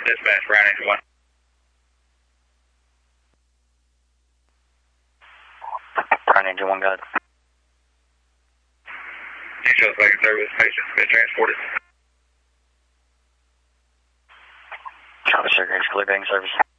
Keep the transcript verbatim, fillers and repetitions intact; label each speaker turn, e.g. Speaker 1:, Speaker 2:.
Speaker 1: Dispatch, Brown Engine one.
Speaker 2: Brown Engine one, got it.
Speaker 1: Details back in service, patients been transported.
Speaker 2: Copy, sir. Clear back in service.